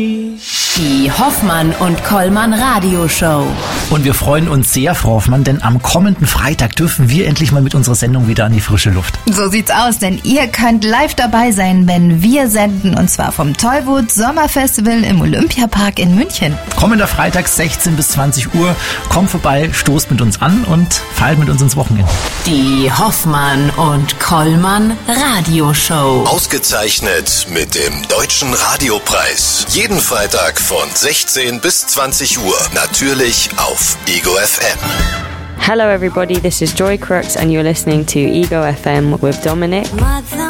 Die Hoffmann und Kollmann Radioshow. Und wir freuen uns sehr, Frau Hoffmann, denn am kommenden Freitag dürfen wir endlich mal mit unserer Sendung wieder an die frische Luft. So sieht's aus, denn ihr könnt live dabei sein, wenn wir senden, und zwar vom Tollwood Sommerfestival im Olympiapark in München. Kommender Freitag 16 bis 20 Uhr. Kommt vorbei, stoßt mit uns an und feiert mit uns ins Wochenende. Die Hoffmann und Kollmann Radioshow. Ausgezeichnet mit dem Deutschen Radiopreis. Jeden Freitag von 16 bis 20 Uhr. Natürlich auf Ego FM. Hello everybody, this is Joy Crooks and you're listening to Ego FM with Dominic.